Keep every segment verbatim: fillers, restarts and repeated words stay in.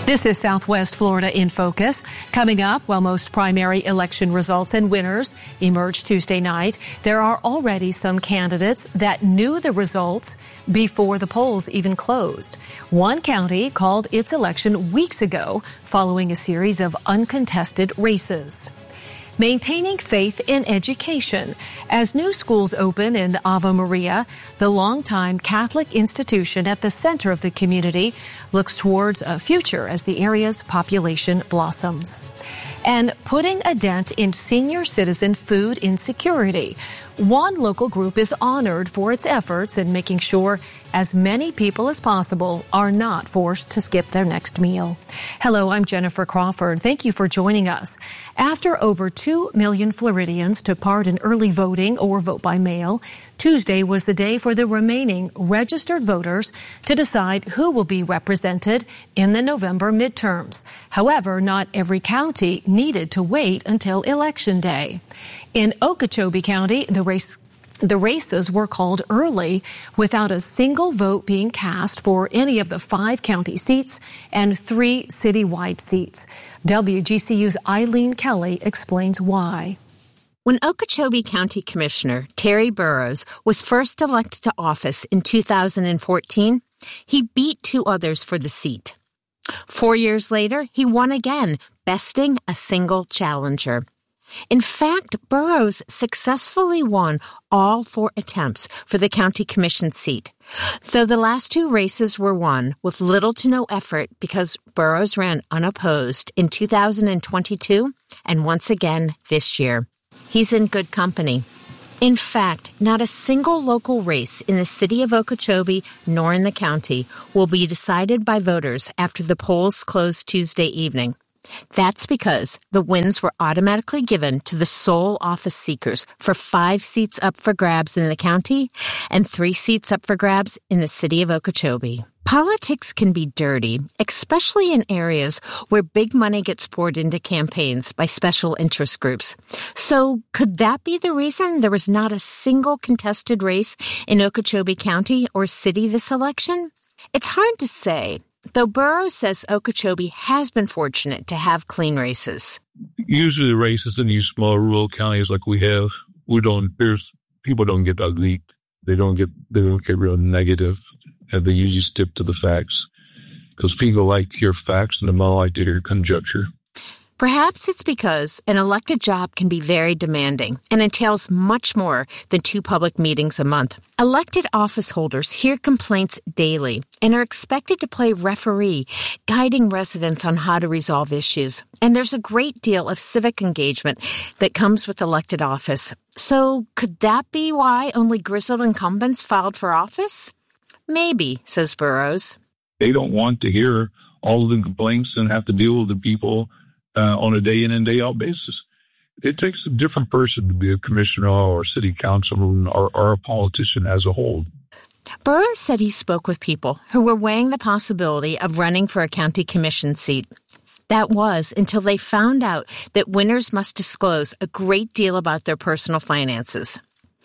This is Southwest Florida in Focus. Coming up, while most primary election results and winners emerged Tuesday night, there are already some candidates that knew the results before the polls even closed. One county called its election weeks ago following a series of uncontested races. Maintaining faith in education. As new schools open in Ave Maria, the longtime Catholic institution at the center of the community looks towards a future as the area's population blossoms. And putting a dent in senior citizen food insecurity. One local group is honored for its efforts in making sure as many people as possible are not forced to skip their next meal. Hello, I'm Jennifer Crawford. Thank you for joining us. After over two million Floridians took part in early voting or vote by mail, Tuesday was the day for the remaining registered voters to decide who will be represented in the November midterms. However, not every county needed to wait until Election Day. In Okeechobee County, the race The races were called early without a single vote being cast for any of the five county seats and three citywide seats. W G C U's Eileen Kelly explains why. When Okeechobee County Commissioner Terry Burrows was first elected to office in two thousand fourteen, he beat two others for the seat. Four years later, he won again, besting a single challenger. In fact, Burrows successfully won all four attempts for the county commission seat, though the last two races were won with little to no effort because Burrows ran unopposed in two thousand twenty-two and once again this year. He's in good company. In fact, not a single local race in the city of Okeechobee nor in the county will be decided by voters after the polls close Tuesday evening. That's because the wins were automatically given to the sole office seekers for five seats up for grabs in the county and three seats up for grabs in the city of Okeechobee. Politics can be dirty, especially in areas where big money gets poured into campaigns by special interest groups. So could that be the reason there was not a single contested race in Okeechobee County or city this election? It's hard to say, though Burrows says Okeechobee has been fortunate to have clean races. Usually the races in these small rural counties like we have, we don't, there's, people don't get ugly. They don't get, they don't get real negative. And they usually stick to the facts because people like to hear facts and they don't like to hear conjecture. Perhaps it's because an elected job can be very demanding and entails much more than two public meetings a month. Elected office holders hear complaints daily and are expected to play referee, guiding residents on how to resolve issues. And there's a great deal of civic engagement that comes with elected office. So could that be why only grizzled incumbents filed for office? Maybe, says Burrows. They don't want to hear all of the complaints and have to deal with the people Uh, on a day in and day out basis. It takes a different person to be a commissioner or city councilman or, or a politician as a whole. Burrows said he spoke with people who were weighing the possibility of running for a county commission seat. That was until they found out that winners must disclose a great deal about their personal finances.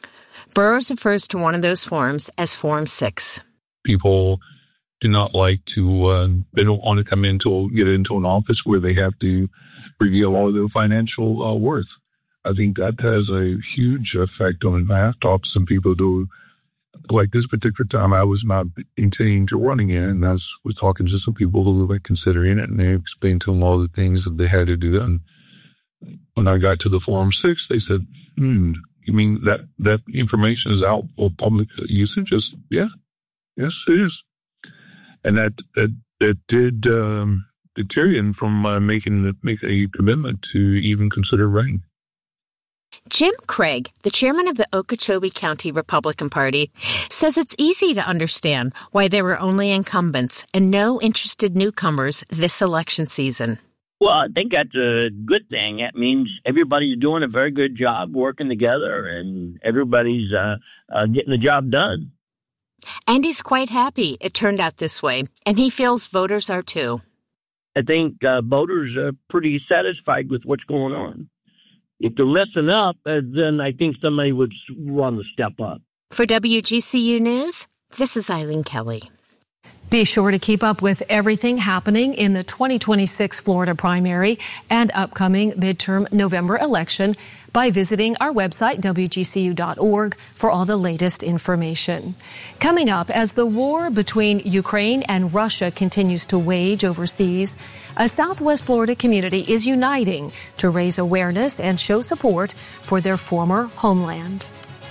Burrows refers to one of those forms as Form six. People do not like to, uh, they don't want to come into, get into an office where they have to reveal all of their financial uh, worth. I think that has a huge effect on it. I have talked to some people who, like this particular time, I was not intending to running in, and I was, was talking to some people who were considering it, and they explained to them all the things that they had to do. And when I got to the Form six, they said, hmm, you mean that, that information is out for public usage? Just, yeah, yes, it is. And that, that, that did, um, deter him from uh, making the, make a commitment to even consider running. Jim Craig, the chairman of the Okeechobee County Republican Party, says it's easy to understand why there were only incumbents and no interested newcomers this election season. Well, I think that's a good thing. That means everybody's doing a very good job working together and everybody's uh, uh, getting the job done. And he's quite happy it turned out this way, and he feels voters are too. I think uh, voters are pretty satisfied with what's going on. If they listen up, uh, then I think somebody would want to step up. For W G C U News, this is Eileen Kelly. Be sure to keep up with everything happening in the twenty twenty-six Florida primary and upcoming midterm November election by visiting our website, W G C U dot org, for all the latest information. Coming up, as the war between Ukraine and Russia continues to wage overseas, a Southwest Florida community is uniting to raise awareness and show support for their former homeland.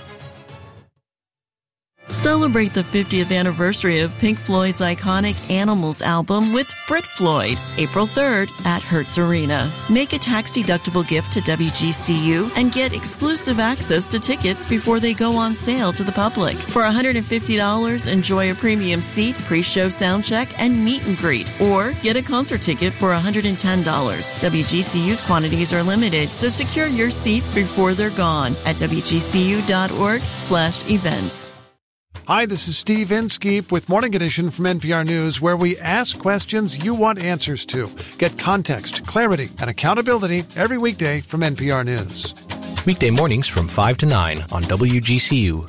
Celebrate the fiftieth anniversary of Pink Floyd's iconic Animals album with Brit Floyd, April third at Hertz Arena. Make a tax-deductible gift to W G C U and get exclusive access to tickets before they go on sale to the public. For one hundred fifty dollars, enjoy a premium seat, pre-show sound check, and meet and greet. Or get a concert ticket for one hundred ten dollars. W G C U's quantities are limited, so secure your seats before they're gone at W G C U dot org slash events. Hi, this is Steve Inskeep with Morning Edition from N P R News, where we ask questions you want answers to. Get context, clarity, and accountability every weekday from N P R News. Weekday mornings from five to nine on W G C U.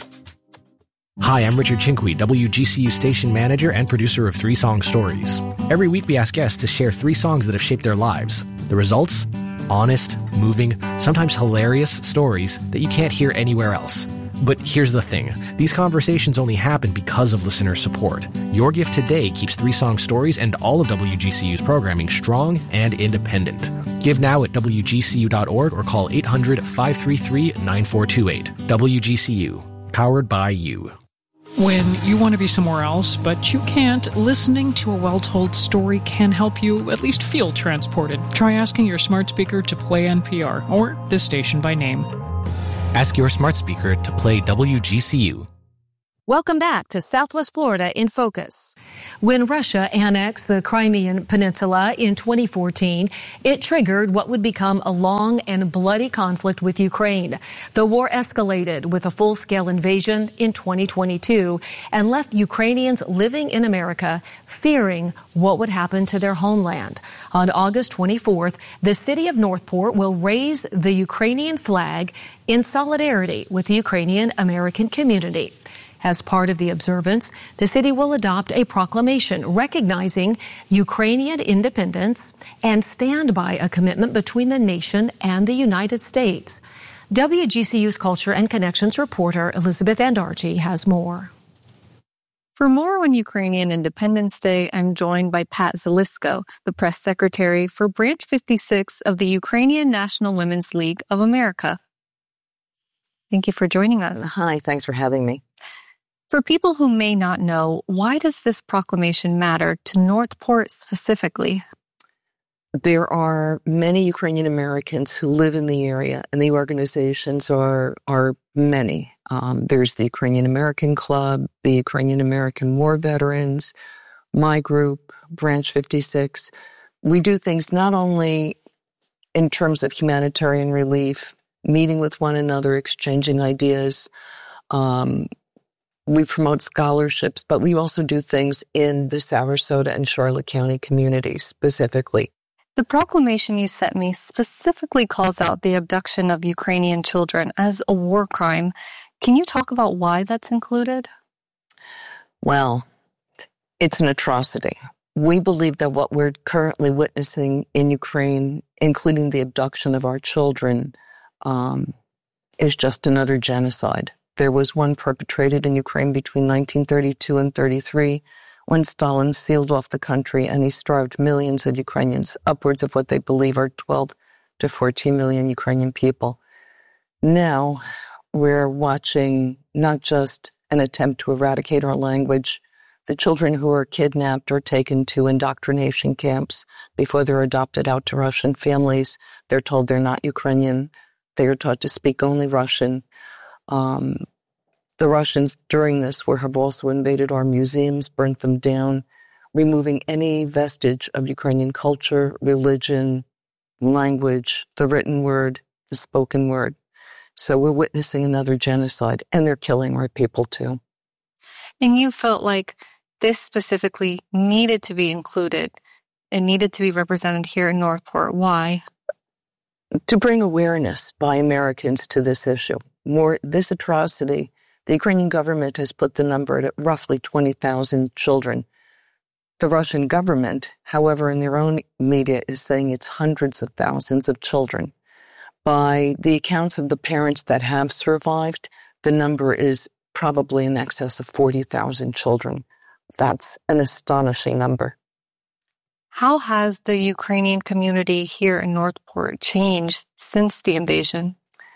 Hi, I'm Richard Chinqui, W G C U station manager and producer of Three Song Stories. Every week we ask guests to share three songs that have shaped their lives. The results? Honest, moving, sometimes hilarious stories that you can't hear anywhere else. But here's the thing. These conversations only happen because of listener support. Your gift today keeps Three Song Stories and all of W G C U's programming strong and independent. Give now at W G C U dot org or call eight hundred, five three three, nine four two eight. W G C U. Powered by you. When you want to be somewhere else, but you can't, listening to a well-told story can help you at least feel transported. Try asking your smart speaker to play N P R or this station by name. Ask your smart speaker to play W G C U. Welcome back to Southwest Florida in Focus. When Russia annexed the Crimean Peninsula in twenty fourteen, it triggered what would become a long and bloody conflict with Ukraine. The war escalated with a full-scale invasion in twenty twenty-two and left Ukrainians living in America fearing what would happen to their homeland. On August twenty-fourth, the city of Northport will raise the Ukrainian flag in solidarity with the Ukrainian American community. As part of the observance, the city will adopt a proclamation recognizing Ukrainian independence and stand by a commitment between the nation and the United States. W G C U's Culture and Connections reporter Elizabeth Andarchi has more. For more on Ukrainian Independence Day, I'm joined by Pat Zelisko, the press secretary for Branch fifty-six of the Ukrainian National Women's League of America. Thank you for joining us. Hi, thanks for having me. For people who may not know, why does this proclamation matter to Northport specifically? There are many Ukrainian Americans who live in the area, and the organizations are are many. Um, there's the Ukrainian American Club, the Ukrainian American War Veterans, my group, Branch fifty-six. We do things not only in terms of humanitarian relief, meeting with one another, exchanging ideas. Um, we promote scholarships, but we also do things in the Sarasota and Charlotte County communities specifically. The proclamation you sent me specifically calls out the abduction of Ukrainian children as a war crime. Can you talk about why that's included? Well, it's an atrocity. We believe that what we're currently witnessing in Ukraine, including the abduction of our children, um, is just another genocide. There was one perpetrated in Ukraine between nineteen thirty-two and thirty-three when Stalin sealed off the country and he starved millions of Ukrainians, upwards of what they believe are twelve to fourteen million Ukrainian people. Now we're watching not just an attempt to eradicate our language, the children who are kidnapped or taken to indoctrination camps before they're adopted out to Russian families. They're told they're not Ukrainian. They are taught to speak only Russian. Um, the Russians during this war have also invaded our museums, burnt them down, removing any vestige of Ukrainian culture, religion, language, the written word, the spoken word. So we're witnessing another genocide, and they're killing our people too. And you felt like this specifically needed to be included. It needed to be represented here in Northport. Why? To bring awareness by Americans to this issue. More, this atrocity, the Ukrainian government has put the number at roughly twenty thousand children The Russian government, however, in their own media is saying it's hundreds of thousands of children. By the accounts of the parents that have survived, the number is probably in excess of forty thousand children. That's an astonishing number. How has the Ukrainian community here in Northport changed since the invasion?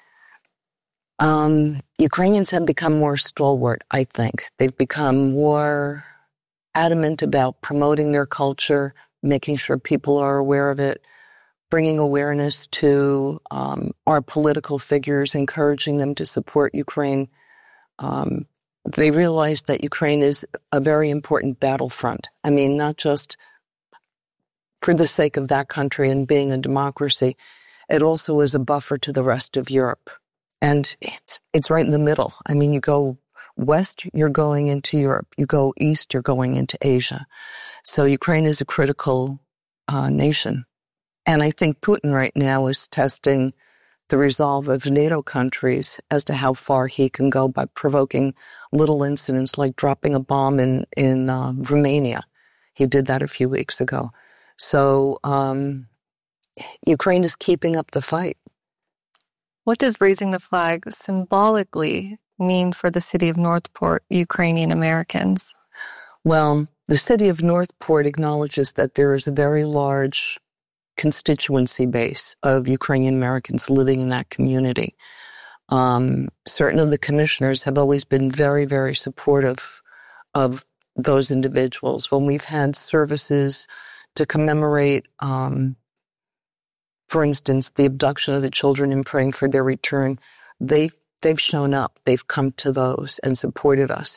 Um, Ukrainians have become more stalwart, I think. They've become more adamant about promoting their culture, making sure people are aware of it, bringing awareness to um, our political figures, encouraging them to support Ukraine. Um, they realize that Ukraine is a very important battlefront. I mean, not just for the sake of that country and being a democracy, it also is a buffer to the rest of Europe. And it's it's right in the middle. I mean, you go west, you're going into Europe. You go east, you're going into Asia. So Ukraine is a critical uh, nation. And I think Putin right now is testing the resolve of NATO countries as to how far he can go by provoking little incidents like dropping a bomb in, in uh, Romania. He did that a few weeks ago. So um, Ukraine is keeping up the fight. What does raising the flag symbolically mean for the city of Northport Ukrainian Americans? Well, the city of Northport acknowledges that there is a very large constituency base of Ukrainian Americans living in that community. Um, certain of the commissioners have always been very, very supportive of those individuals. When we've had services to commemorate, um, for instance, the abduction of the children and praying for their return, they've, they've shown up. They've come to those and supported us.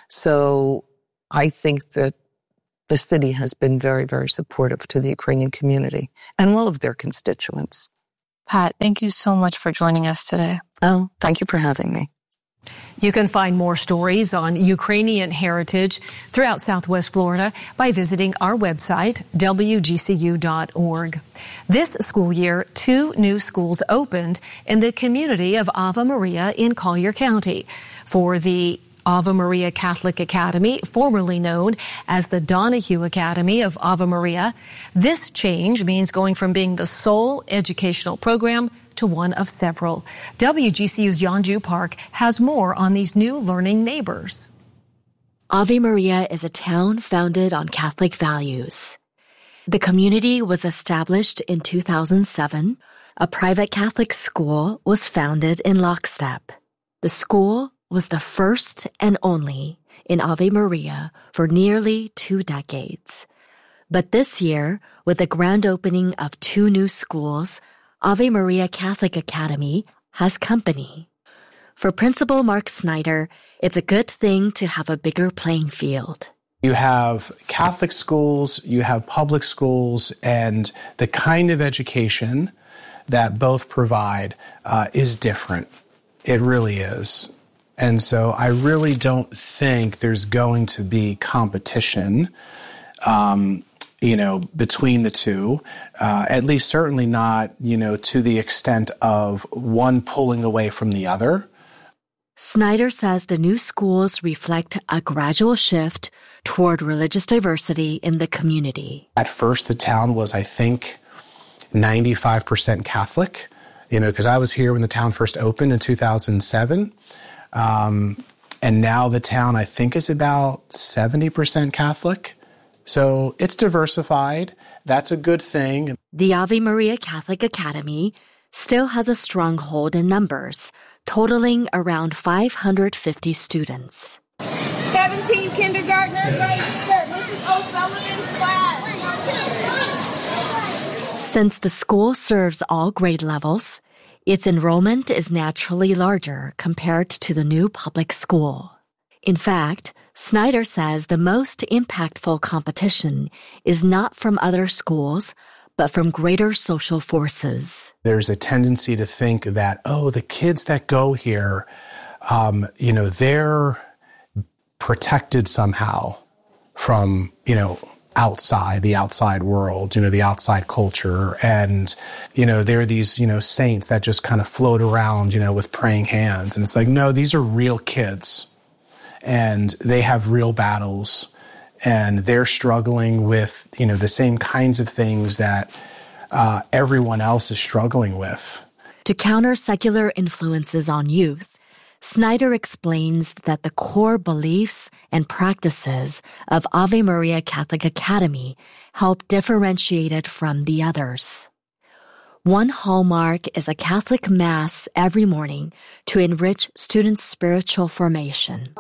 So I think that the city has been very, very supportive to the Ukrainian community and all of their constituents. Pat, thank you so much for joining us today. Oh, thank you for having me. You can find more stories on Ukrainian heritage throughout Southwest Florida by visiting our website, W G C U dot org. This school year, two new schools opened in the community of Ave Maria in Collier County. For the Ave Maria Catholic Academy, formerly known as the Donahue Academy of Ave Maria, this change means going from being the sole educational program to one of several. W G C U's Yanju Park has more on these new learning neighbors. Ave Maria is a town founded on Catholic values. The community was established in two thousand seven. A private Catholic school was founded in lockstep. The school was the first and only in Ave Maria for nearly two decades. But this year, with the grand opening of two new schools, Ave Maria Catholic Academy has company. For Principal Mark Snyder, it's a good thing to have a bigger playing field. You have Catholic schools, you have public schools, and the kind of education that both provide uh, is different. It really is. And so I really don't think there's going to be competition um you know, between the two, uh, at least certainly not, you know, to the extent of one pulling away from the other. Snyder says the new schools reflect a gradual shift toward religious diversity in the community. At first, the town was, I think, ninety-five percent Catholic, you know, because I was here when the town first opened in two thousand seven. Um, and now the town, I think, is about seventy percent Catholic. So it's diversified. That's a good thing. The Ave Maria Catholic Academy still has a stronghold in numbers, totaling around five hundred fifty students. seventeen kindergartners right here. Missus O'Sullivan's class. Since the school serves all grade levels, its enrollment is naturally larger compared to the new public school. In fact, Snyder says the most impactful competition is not from other schools, but from greater social forces. There's a tendency to think that, oh, the kids that go here, um, you know, they're protected somehow from, you know, outside, the outside world, you know, the outside culture. And, you know, there are these, you know, saints that just kind of float around, you know, with praying hands. And it's like, no, these are real kids. And they have real battles, and they're struggling with, you know, the same kinds of things that uh, everyone else is struggling with. To counter secular influences on youth, Snyder explains that the core beliefs and practices of Ave Maria Catholic Academy help differentiate it from the others. One hallmark is a Catholic Mass every morning to enrich students' spiritual formation.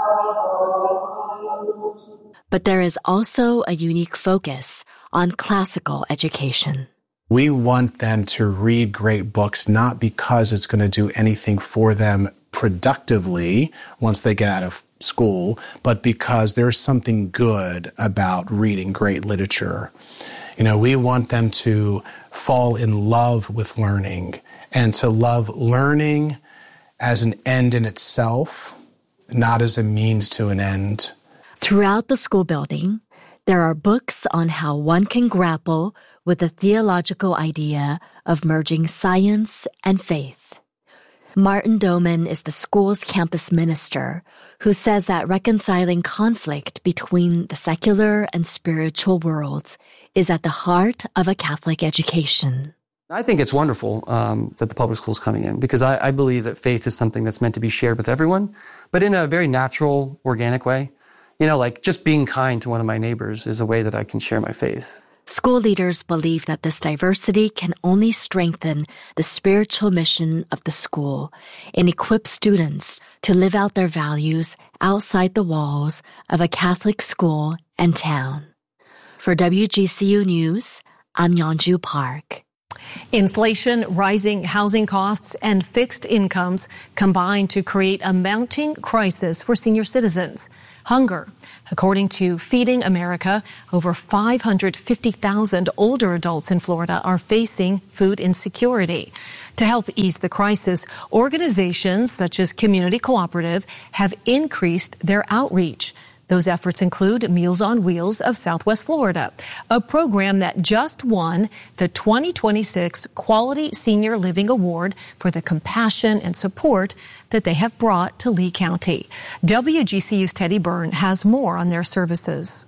But there is also a unique focus on classical education. We want them to read great books, not because it's going to do anything for them productively once they get out of school, but because there's something good about reading great literature. You know, we want them to fall in love with learning and to love learning as an end in itself, not as a means to an end. Throughout the school building, there are books on how one can grapple with the theological idea of merging science and faith. Martin Doman is the school's campus minister who says that reconciling conflict between the secular and spiritual worlds is at the heart of a Catholic education. I think it's wonderful um, that the public school's coming in because I, I believe that faith is something that's meant to be shared with everyone, but in a very natural, organic way. You know, like just being kind to one of my neighbors is a way that I can share my faith. School leaders believe that this diversity can only strengthen the spiritual mission of the school and equip students to live out their values outside the walls of a Catholic school and town. For W G C U News, I'm Yeonju Park. Inflation, rising housing costs, and fixed incomes combine to create a mounting crisis for senior citizens. Hunger. According to Feeding America, over five hundred fifty thousand older adults in Florida are facing food insecurity. To help ease the crisis, organizations such as Community Cooperative have increased their outreach. Those efforts include Meals on Wheels of Southwest Florida, a program that just won the twenty twenty-six Quality Senior Living Award for the compassion and support that they have brought to Lee County. W G C U's Teddy Byrne has more on their services.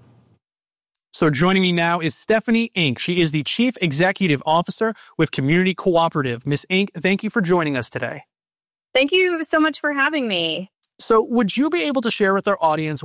So joining me now is Stephanie Ink. She is the Chief Executive Officer with Community Cooperative. Miz Ink, thank you for joining us today. Thank you so much for having me. So would you be able to share with our audience